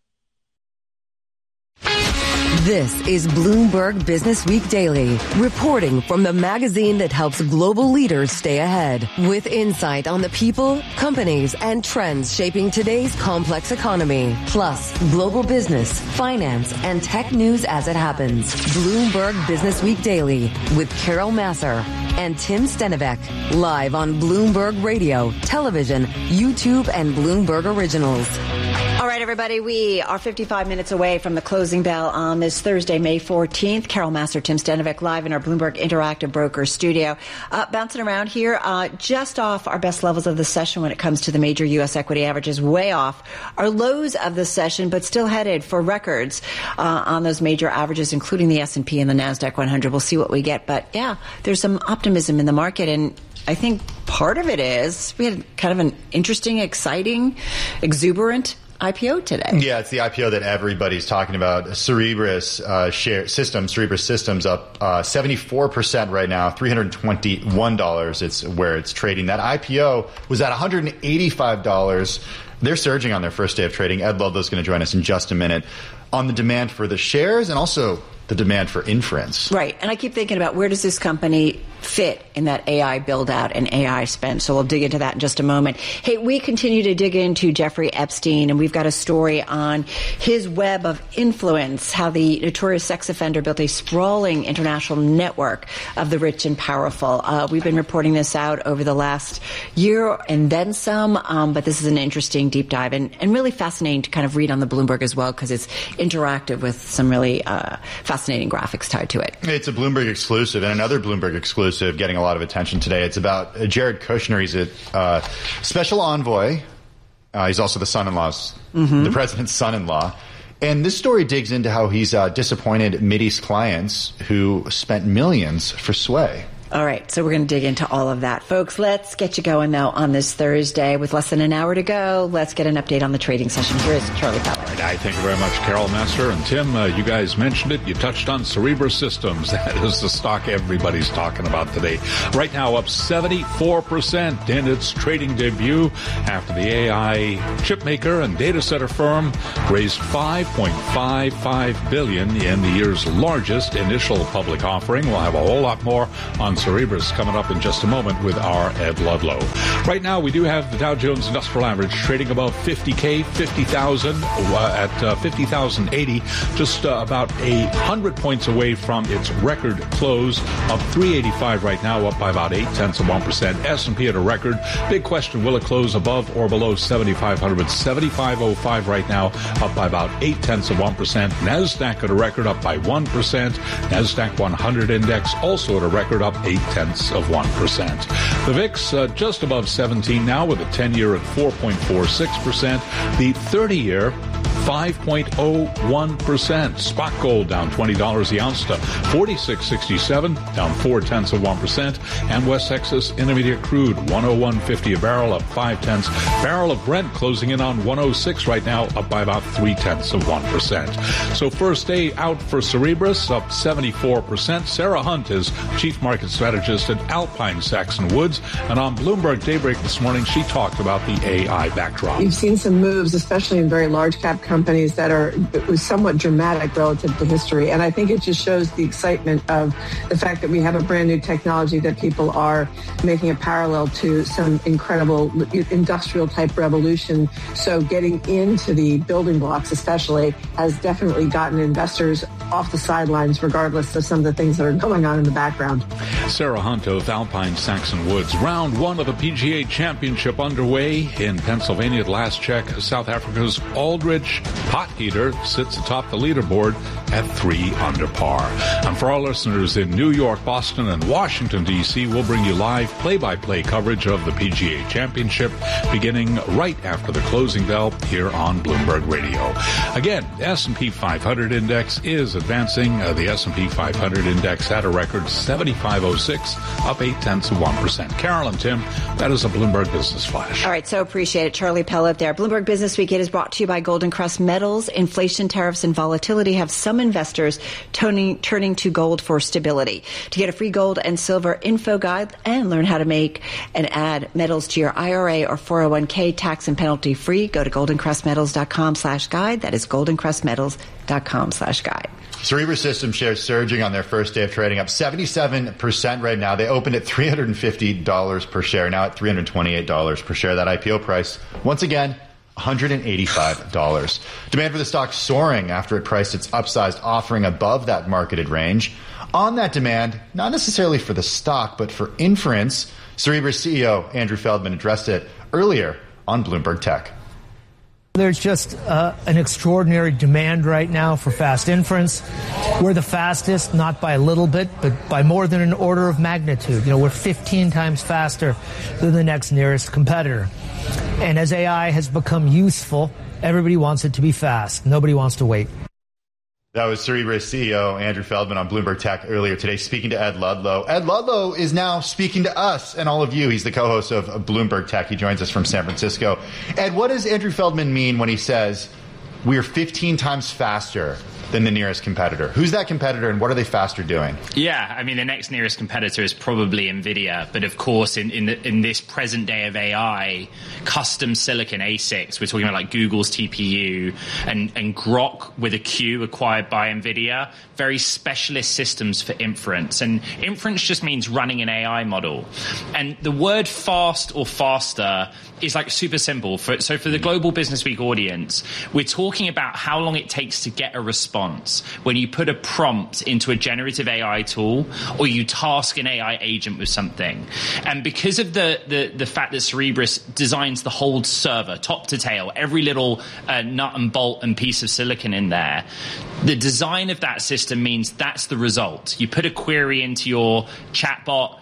This is Bloomberg Business Week Daily, reporting from the magazine that helps global leaders stay ahead, with insight on the people, companies, and trends shaping today's complex economy, plus global business, finance, and tech news as it happens. Bloomberg Business Week Daily with Carol Massar and Tim Stenivek, live on Bloomberg Radio, television, YouTube, and Bloomberg Originals. All right, everybody, we are fifty-five minutes away from the closing bell on this Thursday, May fourteenth. Carol Massar, Tim Stenivek, live in our Bloomberg Interactive Broker studio. Uh, bouncing around here, uh, just off our best levels of the session when it comes to the major U S equity averages, way off our lows of the session, but still headed for records uh, on those major averages, including the S and P and the NASDAQ one hundred. We'll see what we get. But, yeah, there's some optimism in the market, and I think part of it is we had kind of an interesting, exciting, exuberant I P O today. Yeah, it's the I P O that everybody's talking about. Cerebras uh, share system, Cerebras Systems up uh, seventy-four percent right now, three hundred twenty-one dollars. It's where it's trading. That I P O was at one hundred eighty-five dollars. They're surging on their first day of trading. Ed Ludlow's going to join us in just a minute on the demand for the shares and also the demand for inference. Right. And I keep thinking about where does this company fit in that A I build out and A I spend. So we'll dig into that in just a moment. Hey, we continue to dig into Jeffrey Epstein, and we've got a story on his web of influence, how the notorious sex offender built a sprawling international network of the rich and powerful. Uh, we've been reporting this out over the last year and then some, um, but this is an interesting deep dive and, and really fascinating to kind of read on the Bloomberg as well, because it's interactive with some really uh, fascinating graphics tied to it. It's a Bloomberg exclusive, and another Bloomberg exclusive getting a lot of attention today. It's about uh, Jared Kushner. He's a uh, special envoy. Uh, he's also the son-in-law's, mm-hmm. the president's son-in-law And this story digs into how he's uh, disappointed Mideast clients who spent millions for Sway. All right, so we're going to dig into all of that. Folks, let's get you going, though, on this Thursday. With less than an hour to go, let's get an update on the trading session. Here is Charlie Pellett. All right, I thank you very much, Carol Master. And Tim, uh, you guys mentioned it. You touched on Cerebras Systems. That is the stock everybody's talking about today. Right now, up seventy-four percent in its trading debut after the A I chip maker and data center firm raised five point five five billion dollars in the year's largest initial public offering. We'll have a whole lot more on Cerebras coming up in just a moment with our Ed Ludlow. Right now, we do have the Dow Jones Industrial Average trading above fifty K, fifty thousand uh, at uh, fifty thousand eighty, just uh, about a hundred points away from its record close, up three eighty-five right now, up by about eight tenths of one percent. S and P at a record. Big question: will it close above or below seventy-five hundred? seventy-five oh five right now, up by about eight tenths of one percent. Nasdaq at a record, up by one percent. Nasdaq one hundred index also at a record, up eight tenths of one percent. The V I X uh, just above seventeen now, with a ten-year at four point four six percent. The thirty-year five point oh one percent. Spot gold down twenty dollars the ounce to forty-six sixty-seven, down four tenths of one percent. And West Texas Intermediate crude one oh one fifty a barrel, up five tenths. Barrel of Brent closing in on one oh six right now, up by about three tenths of one percent. So first day out for Cerebras, up seventy-four percent. Sarah Hunt is Chief Market Strategist at Alpine Saxon Woods, and on Bloomberg Daybreak this morning, she talked about the A I backdrop. You've seen some moves, especially in very large cap companies, that are somewhat dramatic relative to history. And I think it just shows the excitement of the fact that we have a brand new technology that people are making a parallel to some incredible industrial type revolution. So getting into the building blocks especially has definitely gotten investors off the sidelines, regardless of some of the things that are going on in the background. Sarah Hunt of Alpine Saxon Woods. Round one of the P G A Championship underway in Pennsylvania at last check. South Africa's Aldrich Potgieter sits atop the leaderboard at three under par. And for our listeners in New York, Boston, and Washington, D C, we'll bring you live play-by-play coverage of the P G A Championship beginning right after the closing bell here on Bloomberg Radio. Again, the S and P five hundred index is advancing. Uh, the S and P five hundred index had a record seventy-five oh six, up eight tenths of one percent. Carol and Tim, that is a Bloomberg Business Flash. All right, so appreciate it. Charlie Pellett there. Bloomberg Business Week is brought to you by Golden Crest Metals. Inflation, tariffs, and volatility have some investors turning, turning to gold for stability. To get a free gold and silver info guide and learn how to make and add metals to your I R A or four oh one k tax and penalty free, go to goldencrestmetals.com slash guide. That is goldencrestmetals.com slash guide. Cerebras Systems shares surging on their first day of trading, up seventy-seven percent right now. They opened at three hundred fifty dollars per share, now at three hundred twenty-eight dollars per share. That I P O price, once again, one hundred eighty-five dollars. Demand for the stock soaring after it priced its upsized offering above that marketed range. On that demand, not necessarily for the stock, but for inference, Cerebras C E O Andrew Feldman addressed it earlier on Bloomberg Tech. There's just uh, an extraordinary demand right now for fast inference. We're the fastest, not by a little bit, but by more than an order of magnitude. You know, we're fifteen times faster than the next nearest competitor. And as A I has become useful, everybody wants it to be fast. Nobody wants to wait. That was Cerebras C E O Andrew Feldman on Bloomberg Tech earlier today, speaking to Ed Ludlow. Ed Ludlow is now speaking to us and all of you. He's the co-host of Bloomberg Tech. He joins us from San Francisco. Ed, what does Andrew Feldman mean when he says we are fifteen times faster than the nearest competitor? Who's that competitor, and what are they faster doing? Yeah, I mean, the next nearest competitor is probably NVIDIA. But of course, in in, the, in this present day of A I, custom silicon A SICs, we're talking about like Google's T P U and, and Grok with a Q acquired by NVIDIA, very specialist systems for inference. And inference just means running an A I model. And the word fast or faster is like super simple. For, so for the Global Business Week audience, we're talking about how long it takes to get a response when you put a prompt into a generative A I tool or you task an A I agent with something. And because of the, the, the fact that Cerebras designs the whole server, top to tail, every little uh, nut and bolt and piece of silicon in there, the design of that system means that's the result. You put a query into your chatbot,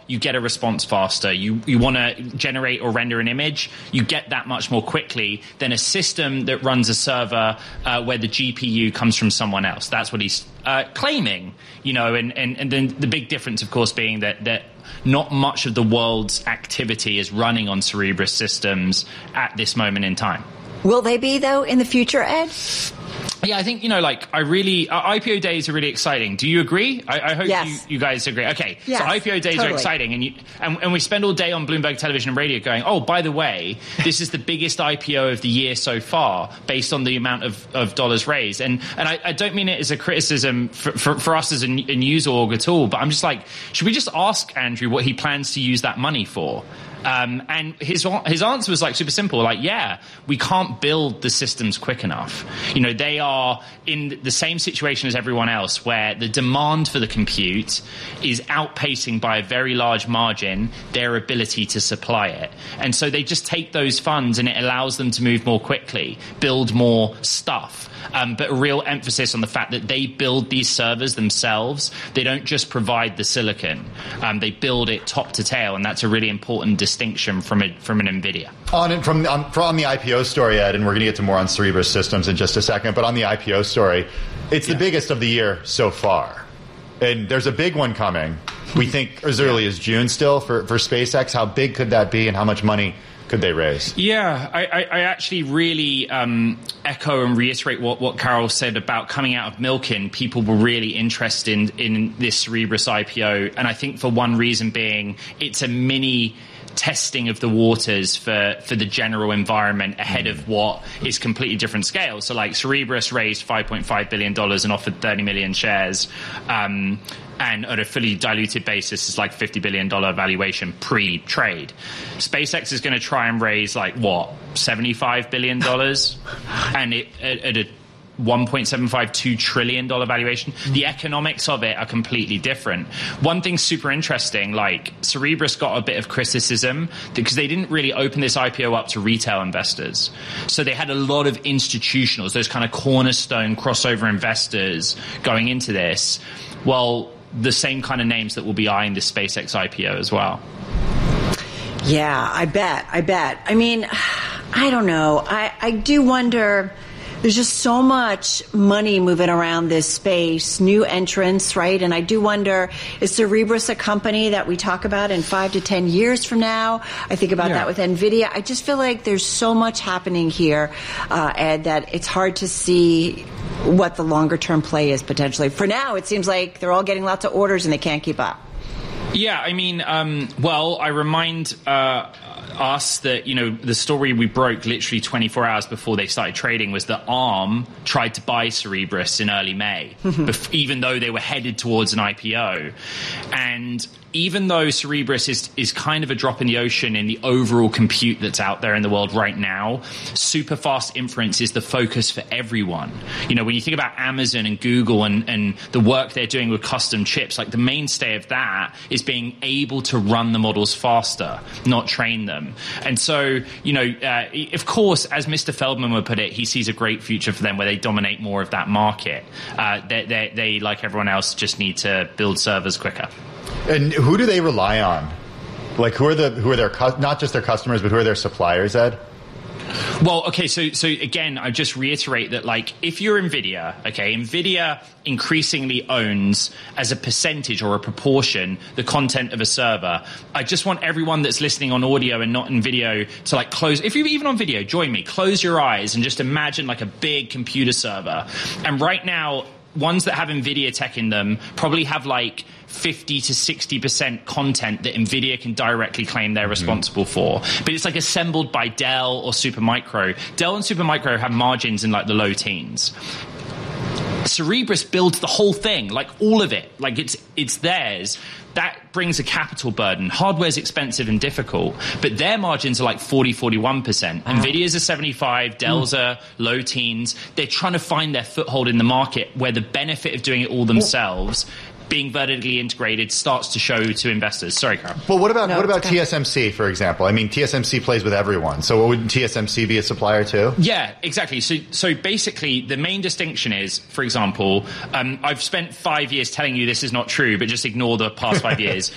you get a response faster. You you want to generate or render an image, you get that much more quickly than a system that runs a server uh, where the G P U comes from someone else. That's what he's uh, claiming, you know, and, and, and then the big difference, of course, being that, that not much of the world's activity is running on Cerebras systems at this moment in time. Will they be, though, in the future, Ed? Yeah, I think, you know, like, I really, uh, I P O days are really exciting. Do you agree? I, I hope yes. you, you guys agree. Okay, yes, so I P O days totally. are exciting, and, you, and and we spend all day on Bloomberg Television and Radio going, oh, by the way, this is the biggest I P O of the year so far, based on the amount of, of dollars raised. And and I, I don't mean it as a criticism for, for, for us as a, a news org at all, but I'm just like, should we just ask Andrew what he plans to use that money for? Um, and his his answer was like super simple, like, yeah, we can't build the systems quick enough. You know, they are in the same situation as everyone else, where the demand for the compute is outpacing by a very large margin their ability to supply it. And so they just take those funds and it allows them to move more quickly, build more stuff. Um, but a real emphasis on the fact that they build these servers themselves. They don't just provide the silicon. Um, they build it top to tail, and that's a really important distinction from a, from an NVIDIA. On from on, from the I P O story, Ed, and we're going to get to more on Cerebras systems in just a second. But on the I P O story, it's yeah. the biggest of the year so far, and there's a big one coming. We think as early as June still for for SpaceX. How big could that be, and how much money could they raise? Yeah, I, I, I actually really um, echo and reiterate what, what Carol said about coming out of Milken. People were really interested in, in this Cerebras I P O, and I think for one reason being it's a mini testing of the waters for, for the general environment ahead of what is completely different scale. So like Cerebras raised five point five billion dollars and offered thirty million shares. Um, and on a fully diluted basis, it's like fifty billion dollars valuation pre-trade. SpaceX is going to try and raise like, what, seventy-five billion dollars? and it, at, at a one point seven five two trillion dollars valuation. The economics of it are completely different. One thing super interesting, like Cerebras got a bit of criticism because they didn't really open this I P O up to retail investors. So they had a lot of institutionals, those kind of cornerstone crossover investors going into this. Well, the same kind of names that will be eyeing this SpaceX I P O as well. Yeah, I bet. I bet. I mean, I don't know. I, I do wonder. There's just so much money moving around this space, new entrants, right? And I do wonder, is Cerebras a company that we talk about in five to ten years from now? I think about yeah. that with NVIDIA. I just feel like there's so much happening here, uh, Ed, that it's hard to see what the longer term play is potentially. For now, it seems like they're all getting lots of orders and they can't keep up. Yeah, I mean, um, well, I remind uh, us that, you know, the story we broke literally twenty-four hours before they started trading was that ARM tried to buy Cerebras in early May, bef- even though they were headed towards an I P O. And even though Cerebras is, is kind of a drop in the ocean in the overall compute that's out there in the world right now, super fast inference is the focus for everyone. You know, when you think about Amazon and Google and, and the work they're doing with custom chips, like the mainstay of that is being able to run the models faster, not train them. And so, you know, uh, of course, as Mister Feldman would put it, he sees a great future for them where they dominate more of that market. Uh, they, they, they, like everyone else, just need to build servers quicker. And who do they rely on? Like, who are the who are their not just their customers, but who are their suppliers, Ed? Well, okay, so so again, I just reiterate that, like, if you're NVIDIA, okay, NVIDIA increasingly owns as a percentage or a proportion the content of a server. I just want everyone that's listening on audio and not in video to, like, close, if you're even on video, join me, close your eyes and just imagine like a big computer server. And right now, ones that have NVIDIA tech in them probably have like fifty to sixty percent content that NVIDIA can directly claim they're responsible for. But it's like assembled by Dell or Supermicro. Dell and Supermicro have margins in like the low teens. Cerebras builds the whole thing, like all of it. Like it's it's theirs. That brings a capital burden. Hardware's expensive and difficult, but their margins are like forty, forty-one percent. Wow. NVIDIA's are seventy-five, Dell's mm. are low teens. They're trying to find their foothold in the market where the benefit of doing it all themselves, being vertically integrated, starts to show to investors. Sorry, Carl. Well, what about no, what about okay. T S M C, for example? I mean, T S M C plays with everyone. So wouldn't T S M C be a supplier too? Yeah, exactly. So so basically, the main distinction is, for example, um, I've spent five years telling you this is not true, but just ignore the past five years.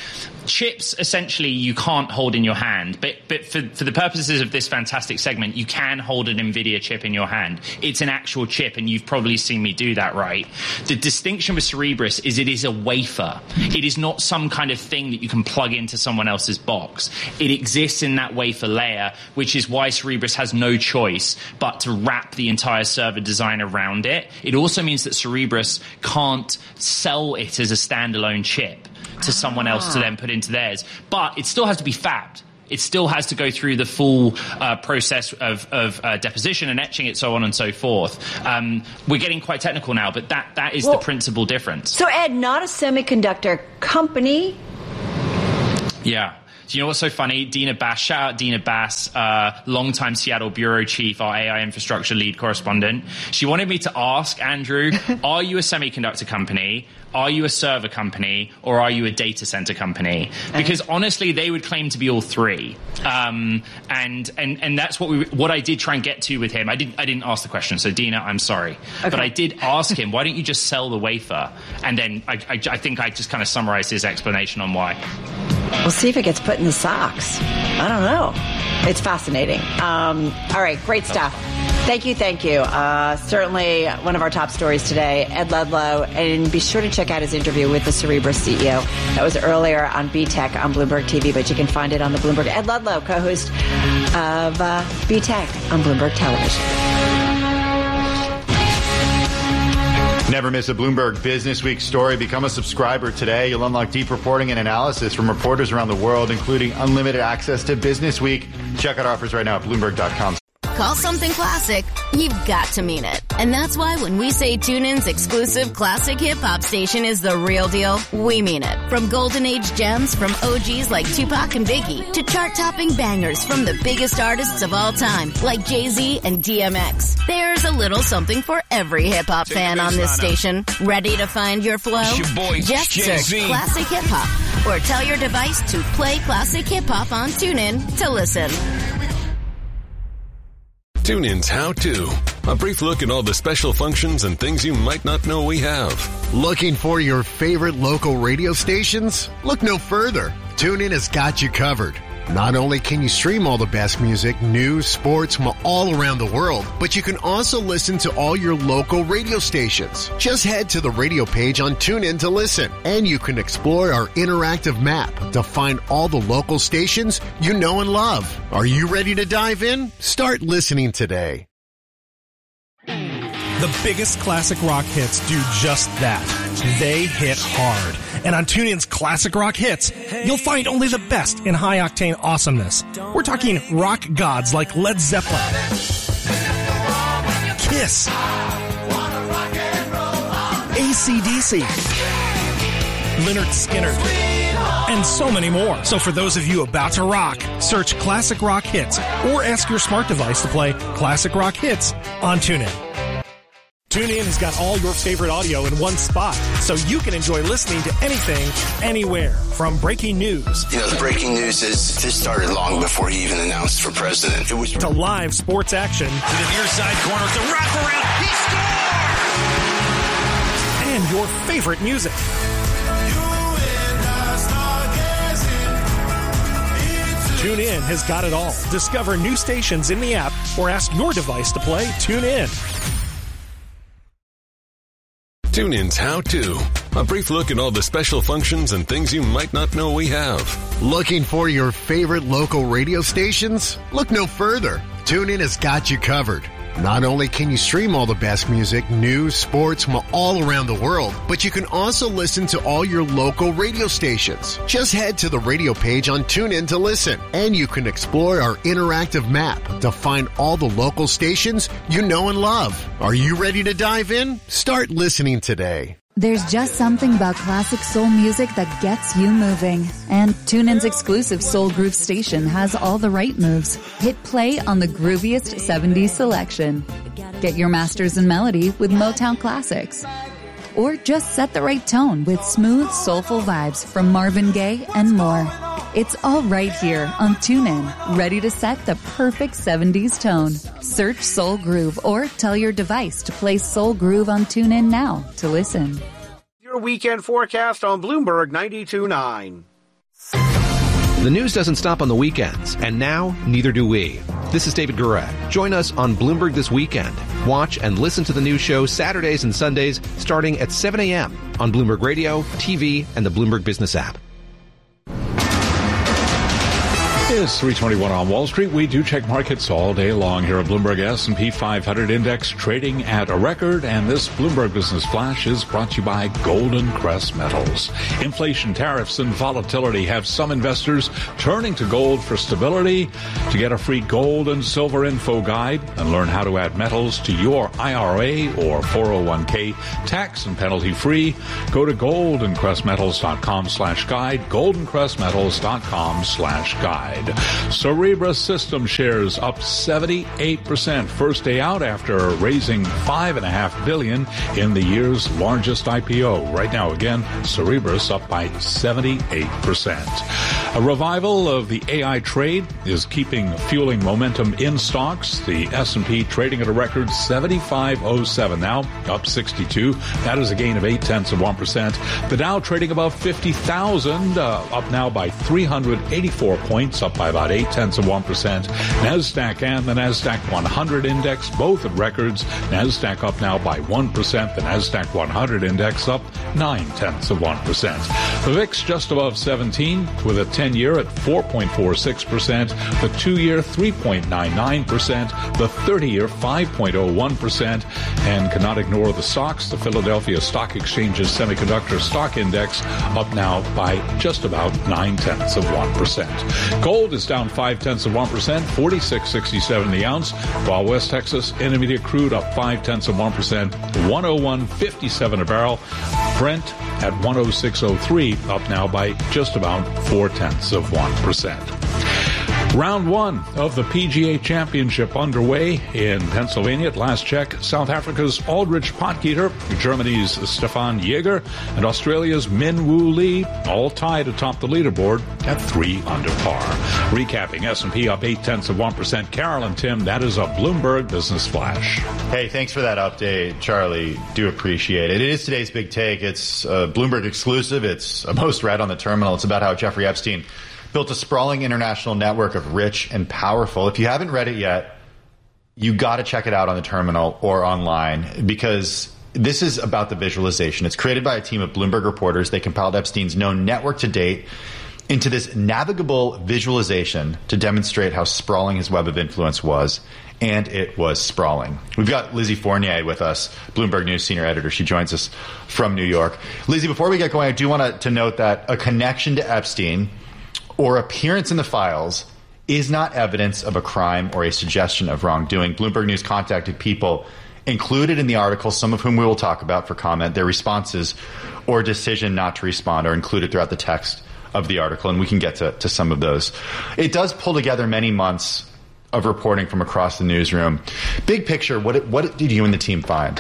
chips essentially you can't hold in your hand, but but for, for the purposes of this fantastic segment, you can hold an NVIDIA chip in your hand. It's an actual chip, and you've probably seen me do that, right? The distinction with Cerebras is it is a wafer. It is not some kind of thing that you can plug into someone else's box. It exists in that wafer layer, which is why Cerebras has no choice but to wrap the entire server design around it. It also means that Cerebras can't sell it as a standalone chip to someone else to then put into theirs. But it still has to be fabbed. It still has to go through the full uh, process of, of uh, deposition and etching it, so on and so forth. Um, we're getting quite technical now, but that, that is well, the principal difference. So, Ed, not a semiconductor company. Yeah. Do you know what's so funny? Dina Bass, shout out Dina Bass, uh, longtime Seattle bureau chief, our A I infrastructure lead correspondent. She wanted me to ask, Andrew, are you a semiconductor company? Are you a server company, or are you a data center company? Because honestly, they would claim to be all three. Um, and, and, and that's what we, what I did try and get to with him. I didn't, I didn't ask the question. So Dina, I'm sorry. Okay. But I did ask him, why don't you just sell the wafer? And then I, I, I think I just kind of summarized his explanation on why. We'll see if it gets put in the socks. I don't know. It's fascinating. Um, all right, great stuff. Thank you, thank you. Uh, certainly one of our top stories today, Ed Ludlow. And be sure to check out his interview with the Cerebras C E O. That was earlier on B Tech on Bloomberg T V, but you can find it on the Bloomberg. Ed Ludlow, co-host of uh, B Tech on Bloomberg Television. Never miss a Bloomberg Business Week story. Become a subscriber today. You'll unlock deep reporting and analysis from reporters around the world, including unlimited access to Business Week. Check out offers right now at Bloomberg dot com. Call something classic, you've got to mean it. And that's why when we say TuneIn's exclusive classic hip-hop station is the real deal, we mean it. From golden age gems from O Gs like Tupac and Biggie to chart-topping bangers from the biggest artists of all time like Jay-Z and D M X. There's a little something for every hip-hop fan on this station. Ready to find your flow? Your boy, Just Jay-Z. search Classic Hip-Hop or tell your device to play Classic Hip-Hop on TuneIn to listen. TuneIn's How To. A brief look at all the special functions and things you might not know we have. Looking for your favorite local radio stations? Look no further. TuneIn has got you covered. Not only can you stream all the best music, news, sports from all around the world, but you can also listen to all your local radio stations. Just head to the radio page on TuneIn to listen, and you can explore our interactive map to find all the local stations you know and love. Are you ready to dive in? Start listening today. The biggest classic rock hits do just that. They hit hard. And on TuneIn's Classic Rock Hits, you'll find only the best in high-octane awesomeness. We're talking rock gods like Led Zeppelin, Kiss, A C D C, Lynyrd Skynyrd, and so many more. So for those of you about to rock, search Classic Rock Hits or ask your smart device to play Classic Rock Hits on TuneIn. TuneIn has got all your favorite audio in one spot, so you can enjoy listening to anything, anywhere. From breaking news. You know, the breaking news is this started long before he even announced for president. It was to live sports action. To the near side corner, it's a wraparound. He scored! And your favorite music. TuneIn has got it all. Discover new stations in the app or ask your device to play TuneIn. TuneIn's How To. A brief look at all the special functions and things you might not know we have. Looking for your favorite local radio stations? Look no further. TuneIn has got you covered. Not only can you stream all the best music, news, sports from all around the world, but you can also listen to all your local radio stations. Just head to the radio page on TuneIn to listen, and you can explore our interactive map to find all the local stations you know and love. Are you ready to dive in? Start listening today. There's just something about classic soul music that gets you moving. And TuneIn's exclusive Soul Groove station has all the right moves. Hit play on the grooviest seventies selection. Get your masters in melody with Motown classics. Or just set the right tone with smooth, soulful vibes from Marvin Gaye and more. It's all right here on TuneIn, ready to set the perfect seventies tone. Search Soul Groove or tell your device to play Soul Groove on TuneIn now to listen. Your weekend forecast on Bloomberg ninety-two point nine. The news doesn't stop on the weekends, and now neither do we. This is David Guret. Join us on Bloomberg This Weekend. Watch and listen to the news show Saturdays and Sundays starting at seven a.m. on Bloomberg Radio, T V, and the Bloomberg Business app. It's three twenty-one on Wall Street. We do check markets all day long here at Bloomberg. S and P five hundred Index trading at a record, and this Bloomberg Business Flash is brought to you by Golden Crest Metals. Inflation, tariffs, and volatility have some investors turning to gold for stability. To get a free gold and silver info guide and learn how to add metals to your I R A or four oh one k tax and penalty free, go to goldencrestmetals.com slash guide, goldencrestmetals.com slash guide. Cerebras Systems shares up seventy-eight percent first day out after raising five and a half billion dollars in the year's largest I P O. Right now, again, Cerebras up by seventy-eight percent. A revival of the A I trade is keeping fueling momentum in stocks. The S and P trading at a record seventy-five oh seven now, up sixty-two. That is a gain of eight tenths of one percent. The Dow trading above fifty thousand, uh, up now by three hundred eighty-four points, up by about eight tenths of one percent. NASDAQ and the NASDAQ one hundred index, both at records. NASDAQ up now by one percent. The NASDAQ one hundred index up nine tenths of one percent. The V I X just above seventeen with a ten-year at four point four six percent. The two-year three point nine nine percent. The thirty-year five point oh one percent. And cannot ignore the stocks. The Philadelphia Stock Exchange's Semiconductor Stock Index up now by just about nine tenths of one percent. Gold is down five tenths of one percent, forty-six sixty-seven the ounce. While West Texas Intermediate crude up five tenths of one percent, one oh one fifty-seven a barrel. Brent at one oh six oh three, up now by just about four tenths of one percent. Round one of the P G A Championship underway in Pennsylvania. At last check, South Africa's Aldrich Potgieter, Germany's Stefan Jäger, and Australia's Min Woo Lee all tied atop the leaderboard at three under par. Recapping, S and P up eight tenths of one percent. Carol and Tim, that is a Bloomberg Business Flash. Hey, thanks for that update, Charlie. Do appreciate it. It is today's big take. It's a Bloomberg exclusive. It's a most read on the terminal. It's about how Jeffrey Epstein built a sprawling international network of rich and powerful. If you haven't read it yet, you got to check it out on the terminal or online, because this is about the visualization. It's created by a team of Bloomberg reporters. They compiled Epstein's known network to date into this navigable visualization to demonstrate how sprawling his web of influence was. And it was sprawling. We've got Lizzie Fournier with us, Bloomberg News senior editor. She joins us from New York. Lizzie, before we get going, I do want to, to note that a connection to Epstein or appearance in the files is not evidence of a crime or a suggestion of wrongdoing. Bloomberg News contacted people included in the article, some of whom we will talk about for comment. Their responses or decision not to respond are included throughout the text of the article, and we can get to, to some of those. It does pull together many months of reporting from across the newsroom. Big picture, what, what did you and the team find?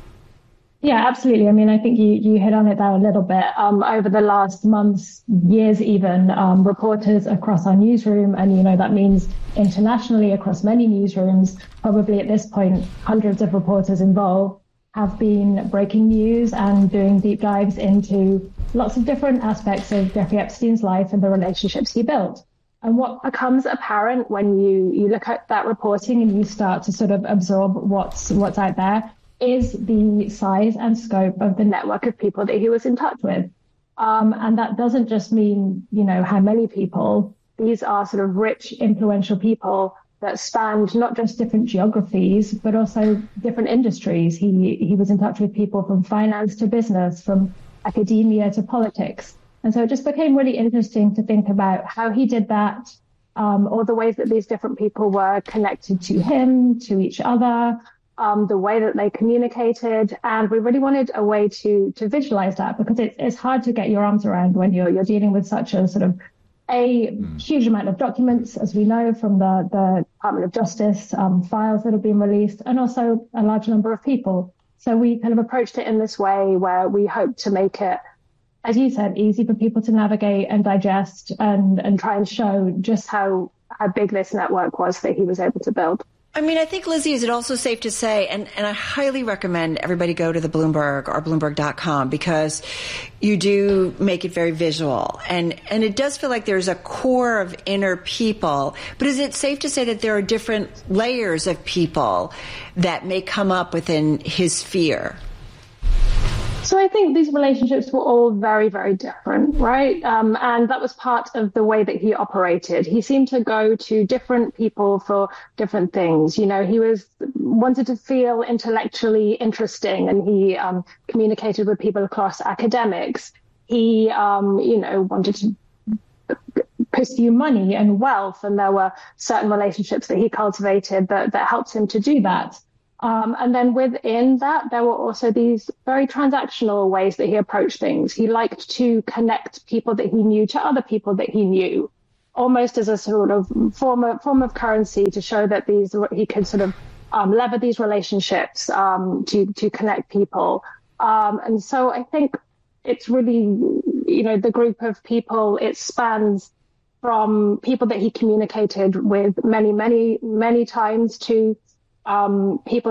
Yeah, absolutely. I mean, I think you, you hit on it there a little bit. Um, over the last months, years even, um, reporters across our newsroom, and, you know, that means internationally across many newsrooms, probably at this point, hundreds of reporters involved, have been breaking news and doing deep dives into lots of different aspects of Jeffrey Epstein's life and the relationships he built. And what becomes apparent when you, you look at that reporting and you start to sort of absorb what's what's out there is the size and scope of the network of people that he was in touch with. Um, and that doesn't just mean, you know, how many people. These are sort of rich, influential people that spanned not just different geographies, but also different industries. He he was in touch with people from finance to business, from academia to politics. And so it just became really interesting to think about how he did that, um, all the ways that these different people were connected to him, to each other, um, the way that they communicated. And we really wanted a way to to visualize that, because it's, it's hard to get your arms around when you're you're dealing with such a sort of a mm. huge amount of documents, as we know from the, the Department of Justice um, files that have been released, and also a large number of people. So we kind of approached it in this way where we hope to make it, as you said, easy for people to navigate and digest, and, and try and show just how, how big this network was that he was able to build. I mean, I think, Lizzie, is it also safe to say, and, and I highly recommend everybody go to the Bloomberg or Bloomberg dot com because you do make it very visual. And, and it does feel like there's a core of inner people. But is it safe to say that there are different layers of people that may come up within his sphere? So I think these relationships were all very, very different, right? Um, and that was part of the way that he operated. He seemed to go to different people for different things. You know, he was wanted to feel intellectually interesting, and he um, communicated with people across academics. He, um, you know, wanted to pursue money and wealth, and there were certain relationships that he cultivated that, that helped him to do that. Um, and then within that, there were also these very transactional ways that he approached things. He liked to connect people that he knew to other people that he knew, almost as a sort of form of, form of currency to show that these he could sort of um, lever these relationships um, to to connect people. Um, and so I think it's really, you know, the group of people, it spans from people that he communicated with many, many, many times to um, people